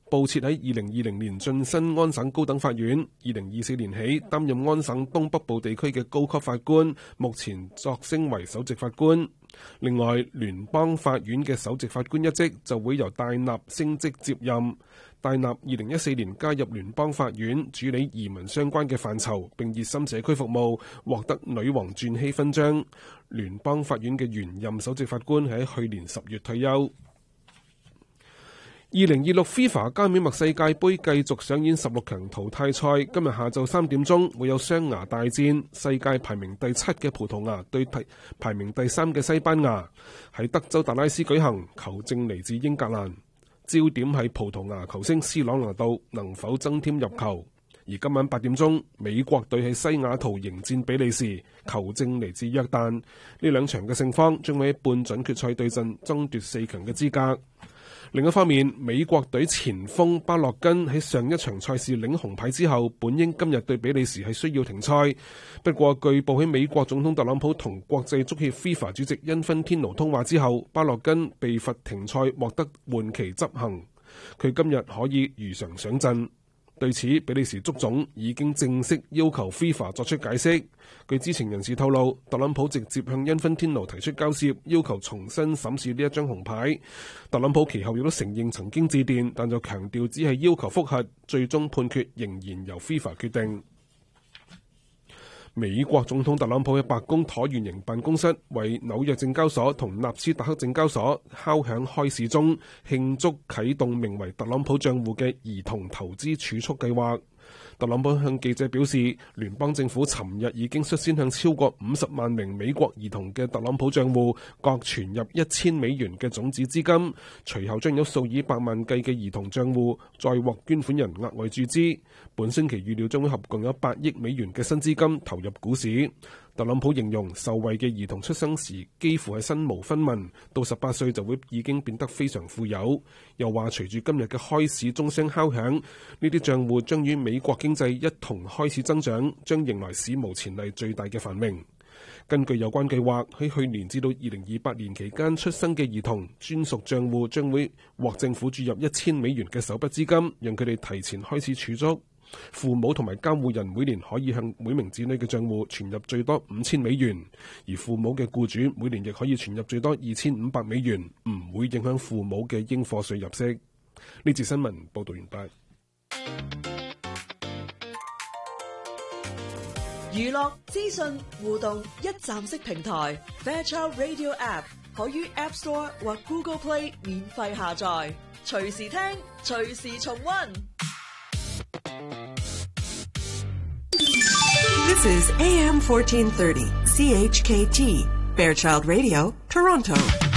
報設喺2020年晉身安省高等法院，2024年起擔任安省東北部地區嘅高級法官，目前擢升為首席法官。另外，聯邦法院嘅首席法官一職就會由戴納升職接任。戴納2014年加入聯邦法院，處理移民相關嘅範疇，並熱心社區服務，獲得女王鑽禧勳章。聯邦法院嘅原任首席法官喺去年10月退休。2026 FIFA 加冕墨世界盃繼續上演16強淘汰賽，今日下晝3點鐘會有雙牙大戰，世界排名第7嘅葡萄牙對排名第3嘅西班牙，喺德州達拉斯舉行，球證嚟自英格蘭，焦點係葡萄牙球星斯朗拿度能否增添入球。而今晚8點鐘，美國隊喺西雅圖迎戰比利時，球證嚟自約旦，呢兩場嘅勝方將會喺半準決賽對陣，爭奪4強嘅資格。另一方面，美國隊前鋒巴洛根喺上一場賽事領紅牌之後，本應今日對比利時係需要停賽。不過據報喺美國總統特朗普同國際足協 FIFA 主席因芬天奴通話之後，巴洛根被罰停賽，獲得緩期執行。佢今日可以如常上陣。對此，比利時足總已經正式要求 FIFA 作出解釋。據知情人士透露，特朗普直接向因芬天奴提出交涉，要求重新審視呢一張紅牌。特朗普其後亦都承認曾經致電，但就強調只係要求覆核，最終判決仍然由 FIFA 決定。美國總統特朗普喺白宮橢圓形辦公室為紐約證交所同納斯達克證交所敲響開市鐘，慶祝啟動名為特朗普賬戶嘅兒童投資儲蓄計劃。特朗普向記者表示，聯邦政府尋日已經率先向超過50萬名美國兒童嘅特朗普賬戶各存入$1000嘅種子資金，隨後將有數以百萬計嘅兒童賬戶再獲捐款人額外注資。本星期預料將會合共有$8億嘅新資金投入股市。特朗普形容受惠嘅兒童出生時幾乎係身無分文，到18歲就會已經變得非常富有。又話隨住今日嘅開市鐘聲敲響，呢啲賬戶將與美國經濟一同開始增長，將迎來史無前例最大嘅繁榮。根據有關計劃，喺去年至到2028年期間出生嘅兒童專屬賬戶將會獲政府注入$1000嘅首筆資金，讓佢哋提前開始儲蓄。父母同埋監護人每年可以向每名子女嘅賬戶存入最多$5000，而父母嘅僱主每年亦可以存入最多$2500，唔會影響父母嘅應課稅入息。呢節新聞報道完畢。 娛樂資訊互動一站式平台 Fairchild Radio App 可於 App Store 或 Google Play 免費下載，隨時聽，隨時重溫。 This is AM 1430 CHKT Fairchild Radio, Toronto.